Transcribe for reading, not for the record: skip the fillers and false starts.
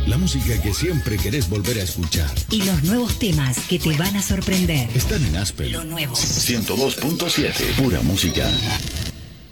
La música que siempre querés volver a escuchar. Y los nuevos temas que te van a sorprender. Están en Aspen. Lo nuevo. 102.7. Pura música.